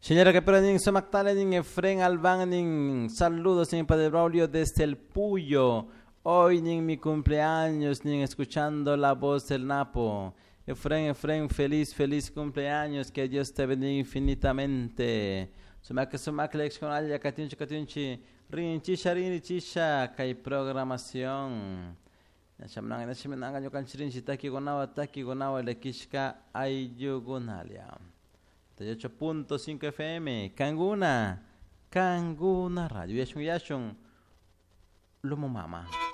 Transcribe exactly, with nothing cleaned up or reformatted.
Señora que pero ning Samactala ning Efren Albán ning saludos ning Padre Braulio desde el Puyo. Hoy ning mi cumpleaños ning escuchando la voz del Napo. Efren, Efren, feliz, feliz cumpleaños, que Dios te bendiga infinitamente. Sumac, sumac, lección ya catinchi, catinchi, rinchisha, rinchisha, kay programación. Nashamnang, nashamnang, yo canchirin, chitaki gonawa, taki gonawa, lekishka, ayugunalia. ocho punto cinco F M, Kanguna, Kanguna Radio, yashun, yashun, lumumama.